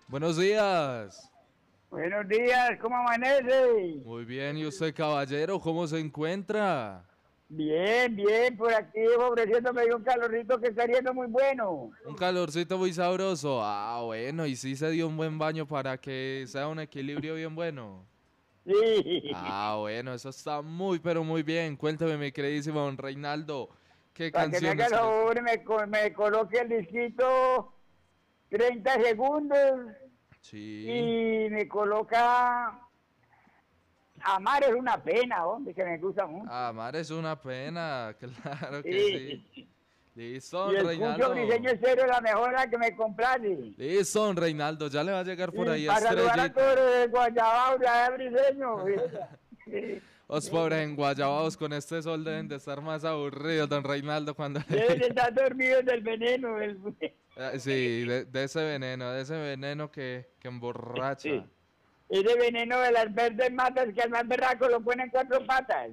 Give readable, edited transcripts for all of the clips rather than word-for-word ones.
Buenos días. Buenos días, ¿cómo amanece? Muy bien, ¿y usted, caballero, cómo se encuentra? Bien, bien, por aquí ofreciéndome un calorcito que está yendo muy bueno. Un calorcito muy sabroso. Ah, bueno, y sí se dio un buen baño para que sea un equilibrio bien bueno. Sí, Ah, bueno, eso está muy, pero muy bien. Cuénteme, mi queridísimo don Reinaldo, ¿qué para que me haga canciones el crees? favor y me coloque el disquito 30 segundos Sí. y me coloca Amar es una pena, hombre, que me gusta mucho. Amar es una pena, claro que sí. Sí. Listo, Y don escucho Briseño Reinaldo. Estéreo, la mejor la que me compraste. Listo, don Reinaldo, ya le va a llegar por Y ahí para saludar a todos estrellita. los de Guayabao, de Briseño. Os pobres enguayabados con este sol deben de estar más aburridos, don Reinaldo, cuando Deben de le... estar dormidos del veneno. Sí, de ese veneno que emborracha. Sí. Ese veneno de las verdes matas que al más berraco lo pone en cuatro patas.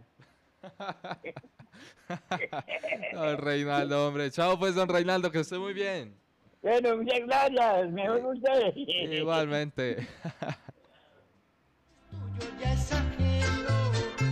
Don Reinaldo, hombre. Chao pues, don Reinaldo, que esté muy bien. Bueno, muchas gracias. Mejor I- usted. Igualmente. Tuyo ya es ajeno,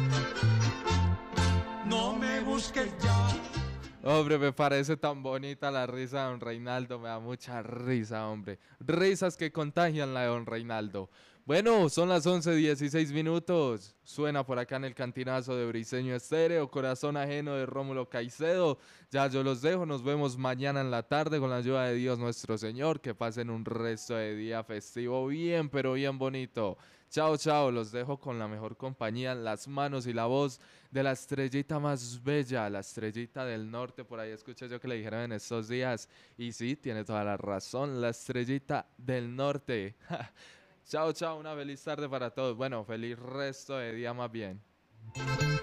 no me busques ya. Hombre, me parece tan bonita la risa de don Reinaldo, me da mucha risa, hombre. Risas que contagian la de don Reinaldo. Bueno, son las 11:16 minutos. Suena por acá en el cantinazo de Briseño Estéreo, Corazón Ajeno de Rómulo Caicedo. Ya yo los dejo, nos vemos mañana en la tarde con la ayuda de Dios nuestro Señor. Que pasen un resto de día festivo bien, pero bien bonito. Chao, chao, los dejo con la mejor compañía, las manos y la voz de la estrellita más bella, la estrellita del norte. Por ahí escuché yo que le dijeron en estos días. Y sí, tiene toda la razón, la estrellita del norte. Chao, chao, una feliz tarde para todos. Bueno, feliz resto de día más bien.